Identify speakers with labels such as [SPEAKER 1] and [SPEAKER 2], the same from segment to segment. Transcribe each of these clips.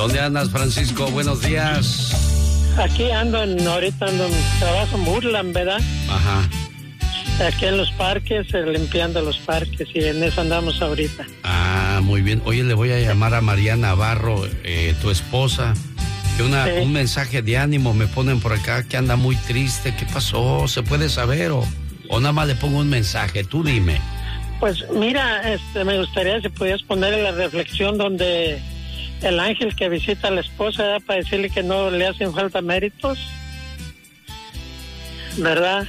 [SPEAKER 1] ¿Dónde andas, Francisco? Buenos días.
[SPEAKER 2] Aquí ahorita ando en trabajo en Woodland, ¿verdad?
[SPEAKER 1] Ajá.
[SPEAKER 2] Aquí en los parques, limpiando los parques, y en eso andamos ahorita.
[SPEAKER 1] Ah, muy bien. Oye, le voy a llamar a María Navarro, tu esposa, que
[SPEAKER 2] Sí.
[SPEAKER 1] un mensaje de ánimo me ponen por acá, que anda muy triste. ¿Qué pasó? ¿Se puede saber o nada más le pongo un mensaje? Tú dime.
[SPEAKER 2] Pues mira, me gustaría si pudieras ponerle la reflexión donde el ángel que visita a la esposa, ¿verdad? Para decirle que no le hacen falta méritos, ¿verdad?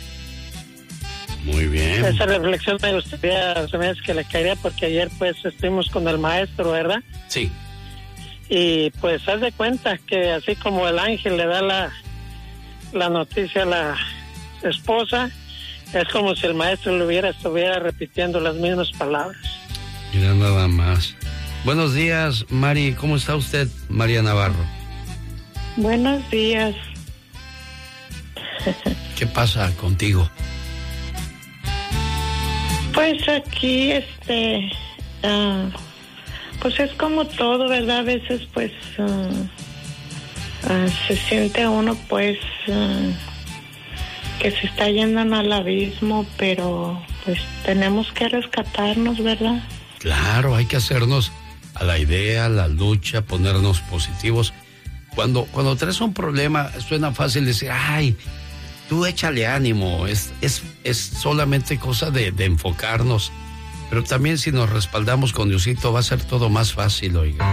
[SPEAKER 1] Muy bien.
[SPEAKER 2] Esa reflexión me gustaría, se me hace que le caería, porque ayer pues estuvimos con el maestro, ¿verdad?
[SPEAKER 1] Sí.
[SPEAKER 2] Y pues haz de cuenta que así como el ángel le da la noticia a la esposa, es como si el maestro estuviera repitiendo las mismas palabras.
[SPEAKER 1] Mira nada más. Buenos días, Mari. ¿Cómo está usted, María Navarro?
[SPEAKER 3] Buenos días.
[SPEAKER 1] ¿Qué pasa contigo?
[SPEAKER 3] Pues aquí, pues es como todo, ¿verdad? A veces, pues, se siente uno, pues, que se está yendo al abismo, pero, pues, tenemos que rescatarnos, ¿verdad?
[SPEAKER 1] Claro, hay que hacernos a la idea, a la lucha, ponernos positivos. Cuando traes un problema, suena fácil decir, ay, tú échale ánimo, es solamente cosa de enfocarnos. Pero también si nos respaldamos con Diosito va a ser todo más fácil, oiga.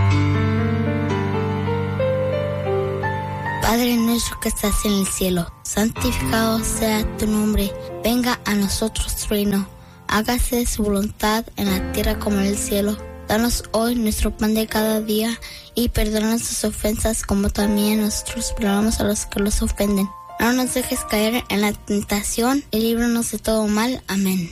[SPEAKER 4] Padre nuestro que estás en el cielo, santificado sea tu nombre. Venga a nosotros tu reino. Hágase su voluntad en la tierra como en el cielo. Danos hoy nuestro pan de cada día y perdona nuestras ofensas como también nosotros perdonamos a los que los ofenden. No nos dejes caer en la tentación y líbranos de todo mal. Amén.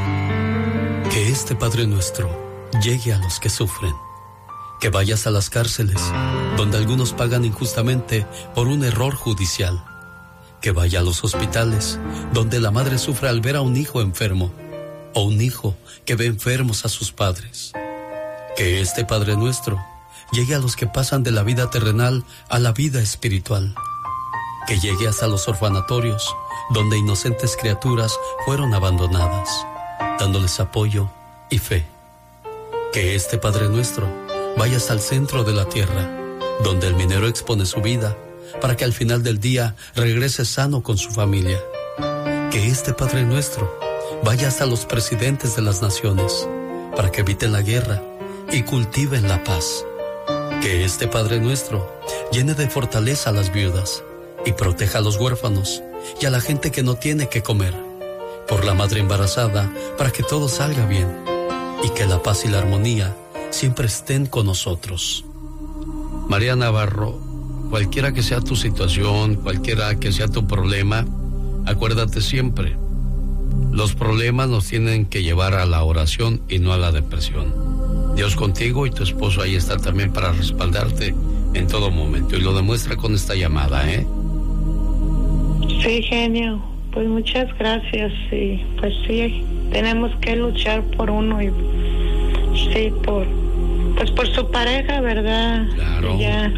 [SPEAKER 5] Que este Padre nuestro llegue a los que sufren. Que vayas a las cárceles, donde algunos pagan injustamente por un error judicial. Que vaya a los hospitales, donde la madre sufre al ver a un hijo enfermo, o un hijo que ve enfermos a sus padres. Que este Padre nuestro llegue a los que pasan de la vida terrenal a la vida espiritual. Que llegue hasta los orfanatorios, donde inocentes criaturas fueron abandonadas, dándoles apoyo y fe. Que este Padre nuestro vaya hasta el centro de la tierra, donde el minero expone su vida, para que al final del día regrese sano con su familia. Que este Padre nuestro vaya hasta los presidentes de las naciones, para que eviten la guerra y cultiven la paz. Que este Padre nuestro llene de fortaleza a las viudas y proteja a los huérfanos y a la gente que no tiene que comer. Por la madre embarazada, para que todo salga bien y que la paz y la armonía siempre estén con nosotros.
[SPEAKER 1] María Navarro, cualquiera que sea tu situación, cualquiera que sea tu problema, acuérdate siempre, los problemas nos tienen que llevar a la oración y no a la depresión. Dios contigo y tu esposo ahí está también para respaldarte en todo momento, y lo demuestra con esta llamada, ¿eh?
[SPEAKER 3] Sí, genio. Pues muchas gracias. Y pues sí, tenemos que luchar por uno y sí, por su pareja, ¿verdad?
[SPEAKER 1] Claro.
[SPEAKER 3] Ya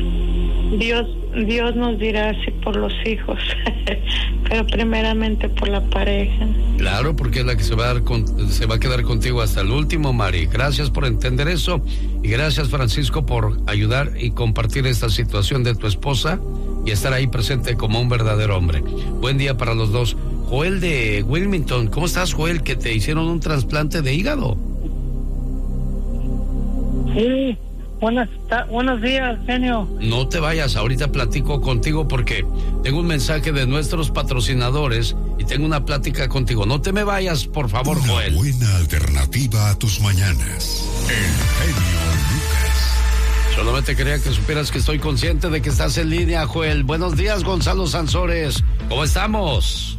[SPEAKER 3] Dios nos dirá si por los hijos, pero primeramente por la pareja.
[SPEAKER 1] Claro, porque es la que se va a quedar contigo hasta el último, Mari. Gracias por entender eso y gracias, Francisco, por ayudar y compartir esta situación de tu esposa y estar ahí presente como un verdadero hombre. Buen día para los dos. Joel de Wilmington, ¿cómo estás, Joel? Que te hicieron un trasplante de hígado.
[SPEAKER 2] Sí, buenos días, genio.
[SPEAKER 1] No te vayas, ahorita platico contigo porque tengo un mensaje de nuestros patrocinadores y tengo una plática contigo. No te me vayas, por favor,
[SPEAKER 6] una
[SPEAKER 1] Joel.
[SPEAKER 6] Buena alternativa a tus mañanas. El genio Lucas.
[SPEAKER 1] Solamente quería que supieras que estoy consciente de que estás en línea, Joel. Buenos días, Gonzalo Sansores. ¿Cómo estamos?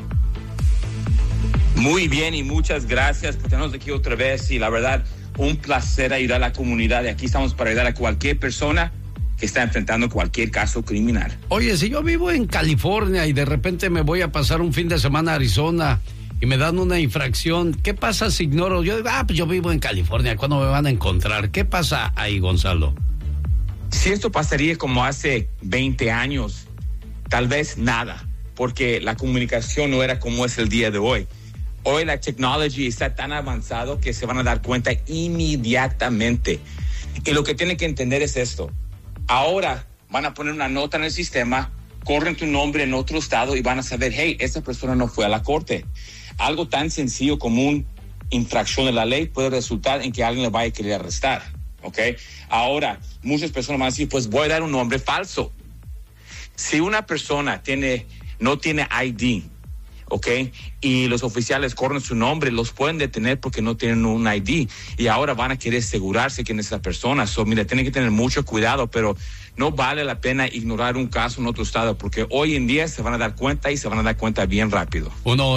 [SPEAKER 7] Muy bien y muchas gracias por tenernos aquí otra vez y la verdad, un placer ayudar a la comunidad y aquí estamos para ayudar a cualquier persona que está enfrentando cualquier caso criminal.
[SPEAKER 1] Oye, si yo vivo en California y de repente me voy a pasar un fin de semana a Arizona y me dan una infracción, ¿qué pasa si ignoro? Yo digo, pues yo vivo en California, ¿cuándo me van a encontrar? ¿Qué pasa ahí, Gonzalo?
[SPEAKER 7] Si esto pasaría como hace 20 años, tal vez nada, porque la comunicación no era como es el día de hoy. Hoy la tecnología está tan avanzado que se van a dar cuenta inmediatamente. Y lo que tienen que entender es esto. Ahora van a poner una nota en el sistema, corren tu nombre en otro estado y van a saber, hey, esta persona no fue a la corte. Algo tan sencillo como una infracción de la ley puede resultar en que alguien le vaya a querer arrestar. ¿Ok? Ahora, muchas personas van a decir, pues voy a dar un nombre falso. Si una persona no tiene ID, ¿ok? Y los oficiales corren su nombre, los pueden detener porque no tienen un ID. Y ahora van a querer asegurarse quién es esa persona. Mira, tienen que tener mucho cuidado, pero no vale la pena ignorar un caso en otro estado, porque hoy en día se van a dar cuenta y se van a dar cuenta bien rápido.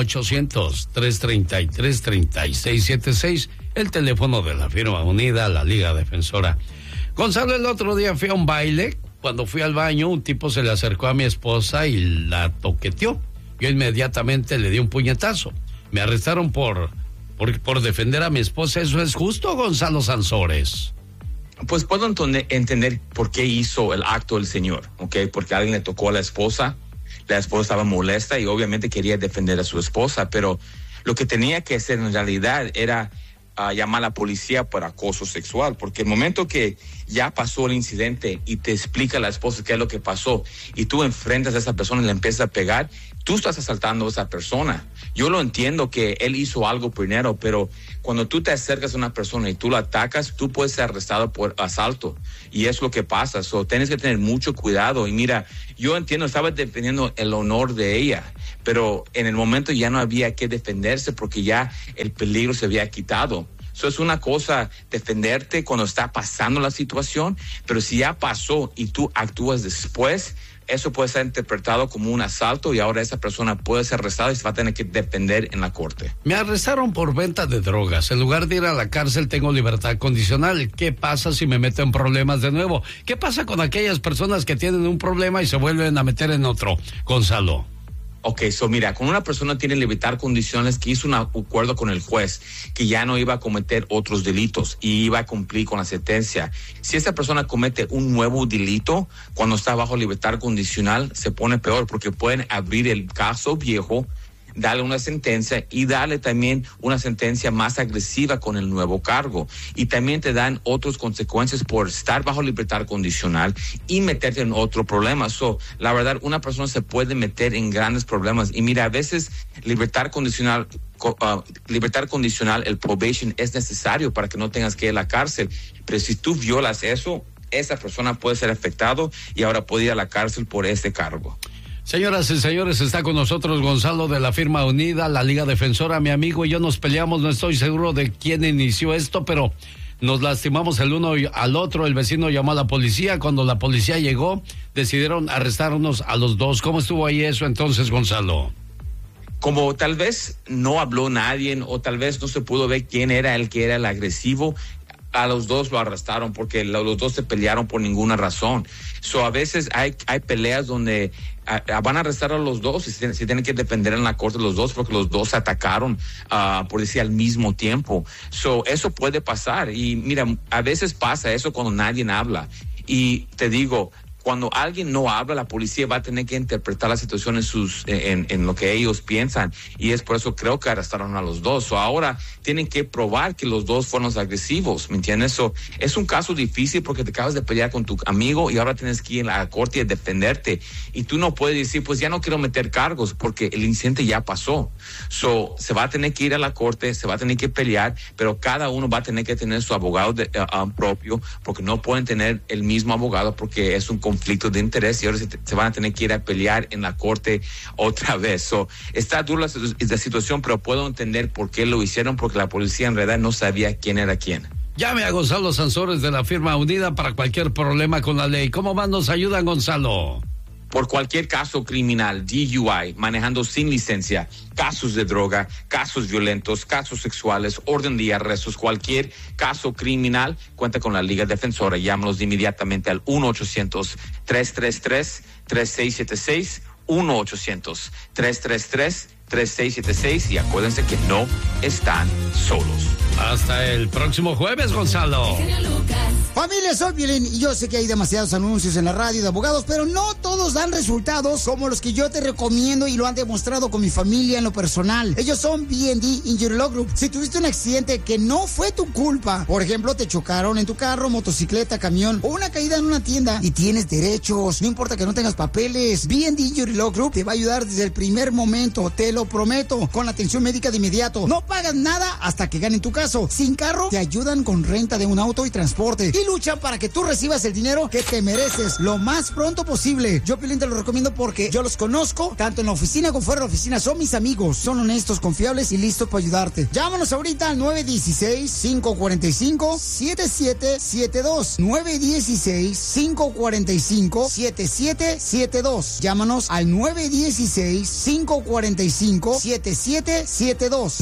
[SPEAKER 1] 1-800-333-3676, el teléfono de la firma unida, la Liga Defensora. Gonzalo, el otro día fui a un baile. Cuando fui al baño, un tipo se le acercó a mi esposa y la toqueteó. Yo inmediatamente le di un puñetazo. Me arrestaron por defender a mi esposa. ¿Eso es justo, Gonzalo Sansores?
[SPEAKER 7] Pues puedo entender por qué hizo el acto el señor, ¿ok? Porque alguien le tocó a la esposa estaba molesta y obviamente quería defender a su esposa, pero lo que tenía que hacer en realidad era llamar a la policía por acoso sexual, porque el momento que ya pasó el incidente y te explica la esposa qué es lo que pasó y tú enfrentas a esa persona y le empiezas a pegar, tú estás asaltando a esa persona. Yo lo entiendo que él hizo algo primero, pero cuando tú te acercas a una persona y tú la atacas, tú puedes ser arrestado por asalto y es lo que pasa. Tienes que tener mucho cuidado. Y mira, yo entiendo, estaba defendiendo el honor de ella, pero en el momento ya no había que defenderse porque ya el peligro se había quitado. Es una cosa defenderte cuando está pasando la situación, pero si ya pasó y tú actúas después, eso puede ser interpretado como un asalto y ahora esa persona puede ser arrestada y se va a tener que defender en la corte.
[SPEAKER 1] Me arrestaron por venta de drogas. En lugar de ir a la cárcel, tengo libertad condicional. ¿Qué pasa si me meto en problemas de nuevo? ¿Qué pasa con aquellas personas que tienen un problema y se vuelven a meter en otro, Gonzalo?
[SPEAKER 7] Ok, mira, cuando una persona tiene libertad condicional que hizo un acuerdo con el juez que ya no iba a cometer otros delitos y iba a cumplir con la sentencia. Si esa persona comete un nuevo delito, cuando está bajo libertad condicional, se pone peor porque pueden abrir el caso viejo, darle una sentencia y darle también una sentencia más agresiva con el nuevo cargo. Y también te dan otras consecuencias por estar bajo libertad condicional y meterte en otro problema. La verdad, una persona se puede meter en grandes problemas. Y mira, a veces libertad condicional, el probation es necesario para que no tengas que ir a la cárcel. Pero si tú violas eso, esa persona puede ser afectado y ahora puede ir a la cárcel por este cargo.
[SPEAKER 1] Señoras y señores, está con nosotros Gonzalo de la firma unida, la Liga Defensora. Mi amigo y yo nos peleamos, no estoy seguro de quién inició esto, pero nos lastimamos el uno al otro. El vecino llamó a la policía. Cuando la policía llegó, decidieron arrestarnos a los dos. ¿Cómo estuvo ahí eso entonces, Gonzalo?
[SPEAKER 7] Como tal vez no habló nadie o tal vez no se pudo ver quién era el que era el agresivo, a los dos lo arrestaron porque los dos se pelearon por ninguna razón. A veces hay peleas donde van a arrestar a los dos y se tienen que defender en la corte los dos porque los dos se atacaron, por decir, al mismo tiempo. Eso puede pasar y mira, a veces pasa eso cuando nadie habla. Y te digo, cuando alguien no habla, la policía va a tener que interpretar la situación en lo que ellos piensan y es por eso creo que arrestaron a los dos. Ahora tienen que probar que los dos fueron los agresivos, ¿me entiendes? Es un caso difícil porque te acabas de pelear con tu amigo y ahora tienes que ir a la corte y defenderte y tú no puedes decir, pues ya no quiero meter cargos porque el incidente ya pasó. Se va a tener que ir a la corte, se va a tener que pelear, pero cada uno va a tener que tener su abogado propio porque no pueden tener el mismo abogado porque es un conflicto de interés y ahora se van a tener que ir a pelear en la corte otra vez. Está dura la situación, pero puedo entender por qué lo hicieron, porque la policía en realidad no sabía quién era quién.
[SPEAKER 1] Llame a Gonzalo Sansores de la firma unida para cualquier problema con la ley. ¿Cómo más nos ayudan, Gonzalo?
[SPEAKER 7] Por cualquier caso criminal, DUI, manejando sin licencia, casos de droga, casos violentos, casos sexuales, orden de arrestos, cualquier caso criminal, cuenta con la Liga Defensora. Llámanos inmediatamente al 1-800-333-3676, 1-800-333-3676 y acuérdense que no están solos.
[SPEAKER 1] Hasta el próximo jueves, Gonzalo.
[SPEAKER 8] Familia, soy Piolín y yo sé que hay demasiados anuncios en la radio de abogados, pero no todos dan resultados como los que yo te recomiendo y lo han demostrado con mi familia en lo personal. Ellos son B&D Injury Law Group. Si tuviste un accidente que no fue tu culpa, por ejemplo, te chocaron en tu carro, motocicleta, camión o una caída en una tienda y tienes derechos, no importa que no tengas papeles, B&D Injury Law Group te va a ayudar desde el primer momento, te lo prometo, con la atención médica de inmediato. No pagas nada hasta que ganen tu caso. Sin carro, te ayudan con renta de un auto y transporte. Y luchan para que tú recibas el dinero que te mereces lo más pronto posible. Yo, Piolín, te lo recomiendo porque yo los conozco, tanto en la oficina como fuera de la oficina. Son mis amigos, son honestos, confiables y listos para ayudarte. Llámanos ahorita al 916-545-7772. 916-545-7772. Llámanos al 916-545-7772.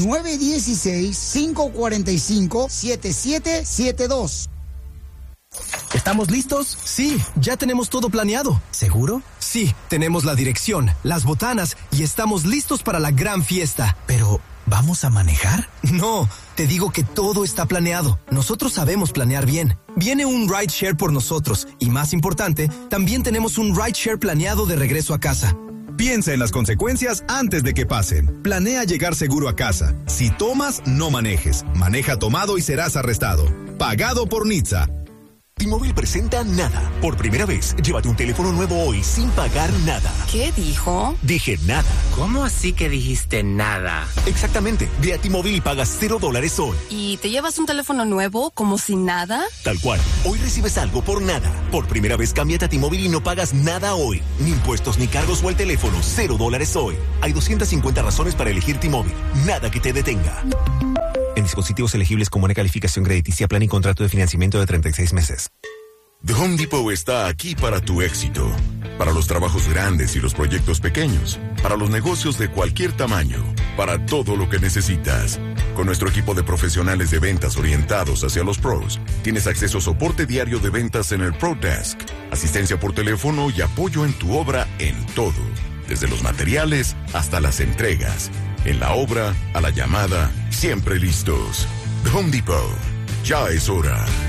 [SPEAKER 8] 916-545-7772.
[SPEAKER 9] ¿Estamos listos? Sí, ya tenemos todo planeado. ¿Seguro? Sí, tenemos la dirección, las botanas y estamos listos para la gran fiesta. Pero, ¿vamos a manejar? No, te digo que todo está planeado. Nosotros sabemos planear bien. Viene un rideshare por nosotros y, más importante, también tenemos un rideshare planeado de regreso a casa.
[SPEAKER 10] Piensa en las consecuencias antes de que pasen. Planea llegar seguro a casa. Si tomas, no manejes. Maneja tomado y serás arrestado. Pagado por NHTSA.
[SPEAKER 11] T-Mobile presenta Nada. Por primera vez, llévate un teléfono nuevo hoy sin pagar nada.
[SPEAKER 12] ¿Qué dijo?
[SPEAKER 11] Dije nada.
[SPEAKER 12] ¿Cómo así que dijiste nada?
[SPEAKER 11] Exactamente. Ve a T-Mobile y pagas $0 hoy.
[SPEAKER 12] ¿Y te llevas un teléfono nuevo como sin nada?
[SPEAKER 11] Tal cual. Hoy recibes algo por nada. Por primera vez, cámbiate a T-Mobile y no pagas nada hoy. Ni impuestos, ni cargos o el teléfono. $0 hoy. Hay 250 razones para elegir T-Mobile. Nada que te detenga. En dispositivos elegibles con buena calificación crediticia, plan y contrato de financiamiento de 36 meses.
[SPEAKER 6] The Home Depot está aquí para tu éxito. Para los trabajos grandes y los proyectos pequeños. Para los negocios de cualquier tamaño. Para todo lo que necesitas. Con nuestro equipo de profesionales de ventas orientados hacia los pros, tienes acceso a soporte diario de ventas en el Pro Desk, asistencia por teléfono y apoyo en tu obra en todo. Desde los materiales hasta las entregas. En la obra, a la llamada, siempre listos. The Home Depot. Ya es hora.